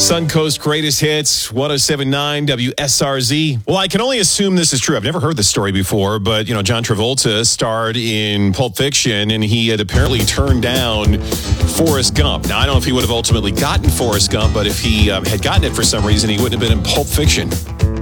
Suncoast Greatest Hits, 107.9 WSRZ. Well, I can only assume this is true. I've never heard this story before, but, John Travolta starred in Pulp Fiction, and he had apparently turned down Forrest Gump. Now, I don't know if he would have ultimately gotten Forrest Gump, but if he had gotten it for some reason, he wouldn't have been in Pulp Fiction.